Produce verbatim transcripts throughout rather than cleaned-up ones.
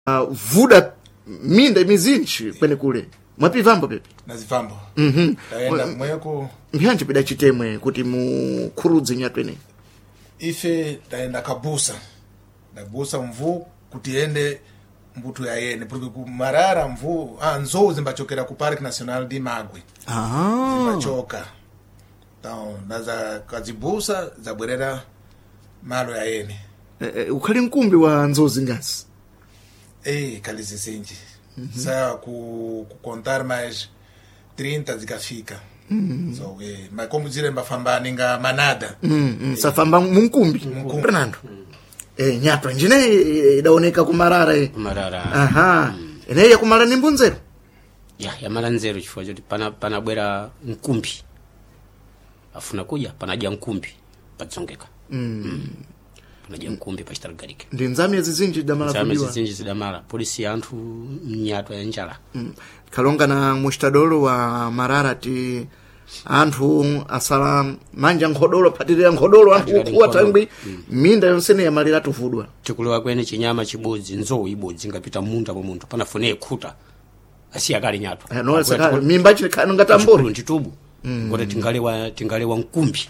uh, vuda minda mizinchi kwene kule mwapivambo pepe nazivambo mhm taenda mweko mbyanje peda chitemwe kuti mukhurudze nyatwene ife taenda kabusa nabusa mvu kuti ende mbuto ya yene porque kumarara mvu ah nzo zimbachokera ku Parque National de Magwe ah zimbachoka então naza kazibusa zabwerera malo ya yene eh, eh, ukhali nkumbi wa nzozi ngasi eh kalizizinji mm -hmm. Sa ku, ku contar mais trinta zikafika mm -hmm. So eh mas como dire mbafamba ninga manada mm -hmm. eh, safamba munkumbi Fernando mm -hmm. Eh nyatwa njine idaoneka kumarara eh kumarara aha mm. Ene ya kumara ni mbunzero ya ya mara nzero chifukwa choti pana pana bwera nkumbi afuna kuja panaja nkumbi padzongeka mm. mm. panaja nkumbi pachitaligalike ndi nzami yazizinji damala kuliwa nzami yazizinji zidamala polisi anthu mnyatwa ya njala mm. Kalonga na mushtadolo wa marara ti anthu asala manja nkhodolo patirira nkhodolo anthu kuwa tangwi mm. Minda yonsene ya malira tuvudwa tikulewa kwene chinyama chibodzi nzo ibodzi ngapita munda mu muntu panafune khuta asiya kali nyatwa eh, no saka mimba chikano ngatamboro ntitubu mm. Ngote tingalewa tingalewa nkumbi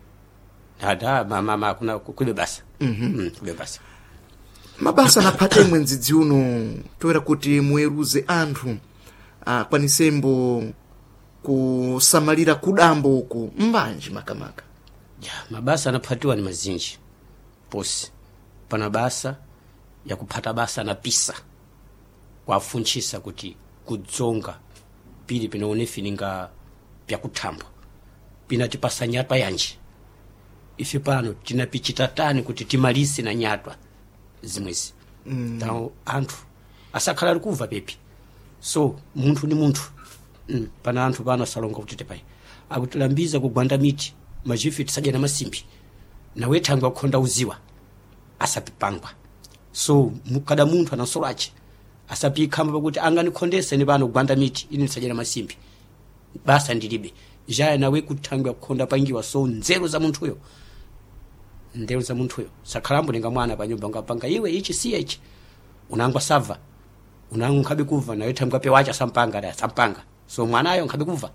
dada mama mama kuna kube basa mhm mm mm, kube basa mabasa napate mwenzizi uno toera kuti mueruze anthu ah kwanisembo kusamalira kudambo huko mbanji makamaka ya mabasa anapatiwa ni mazinji posi pana basa ya kupata basa na pisa kwafunchisa kuti kudzonga pili pinaone fininga pya kutamba pinatipasa nyatwa yanji ife pano tinapichita tani kuti timalisi na nyatwa zimwezi mm. Tao anthu asakhala likuva pepi so muntu ni muntu mm. Pana anthu pano salonga kutete pai akutilambiza kugwanda miti majifi tisaje na masimbi na wethangwa kukhonda uziwa asapipangwa so mukada muntu anasolache asapikamba pakuti anganikhondese ni pano kugwanda miti ini tisaje na masimbi basa ndilibe jaya nawe kuthangwa kukhonda pangiwa so nzero za muntu huyo ndero za muntu huyo sakhalambo ninga mwana pa nyumba ngapanga iwe ichi si ichi unangwa sava unangu nkabe kuva na wethangwa pe wacha sampanga da sampanga so mwana ayo nkabe kuva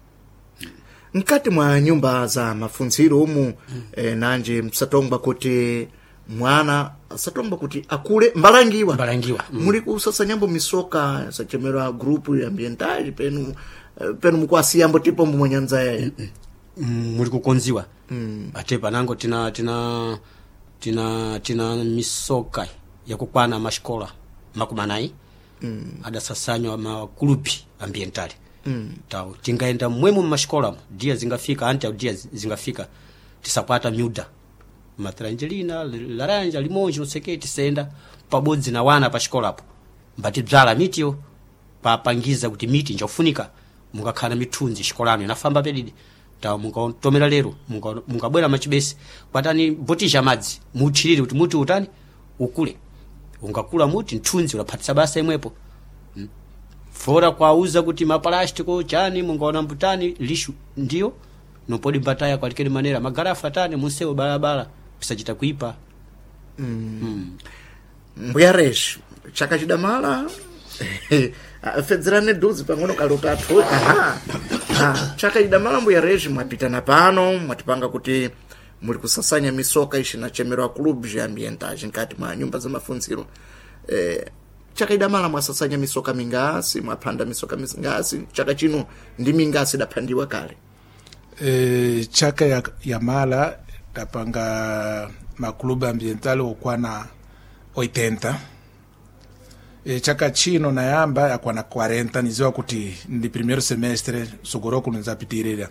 nkati mwa nyumba za mafunziro umu mm. eh, nanje msatongba kuti mwana satongba kuti akule mbalangiwa mbalangiwa mm. Muli kusasa nyambo misoka sachemerwa grupu ya ambiental penu penu mkwasi yambo tipo mwanyanza yaya mm -mm. Muli kukonziwa mm. Ate panango tina tina tina tina misoka ya kukwana mashkola makumanai mm. Adasasanywa makulupi ambientali mm. Tao tingaenda mwemu mashkola dia zingafika ante dia zingafika tisakwata miuda matrangelina laranja limonji useketi senda pabodzi na wana pa shkola hapo mbati bzala mitio papangiza kuti miti njofunika mungakhala mithunzi shikolano inafamba pedidi tawo mungatomera lero mungabwera machibesi kwatani botisha madzi muthiriri kuti muti utani ukule ungakula muti nthunzi ulaphatisa basa imwepo hmm. Fora kwauza kuti maplastiko chani mungaona mbutani lishu ndio nopodi mbataya kwa likeni manera magarafa tani museo barabara pisachita kuipa mm. mm. Mbuyaresh chaka chidamala fedzerane dozi pangono kalotatu aha ah chaka idamala mbuyaresh mwapitana pano mwatipanga kuti muri kusasanya misoka ishina chemerwa club ya ambientage nkati mwa nyumba za mafunziro eh chaka idamala mwasasanya misoka mingasi mwapanda misoka mingasi chaka chino ndi mingasi dapandiwa kale eh chaka ya, ya mala tapanga maklubu ambiental okwana oitenta e chaka chino na yamba yakwana quarenta niziwa kuti ndi primeiro semestre sogoroku nzapitirira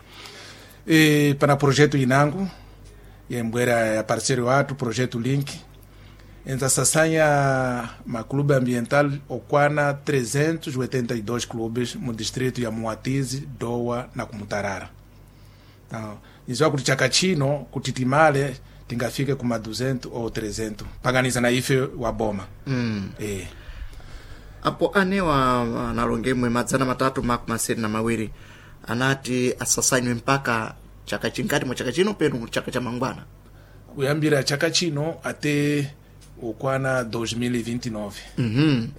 e pana projeto inangu yembwera ya parceiro watu projeto link enza sasanya maklubu ambiental okwana trezentos e oitenta e dois clubes mu distrito ya Muatizi, Doa na Kumutarara. Então, niziwa kuti chaka chino kutitimale tingafike kuma duzentos ou trezentos paganiza na ife wa boma mm. eh apo anewa analongemwe madzana matatu maku maseri na mawiri anati asasanywe mpaka chaka chinkati mwa chaka chino penu chaka cha mangwana kuyambira chaka chino ate okwana dois mil e vinte e nove mhm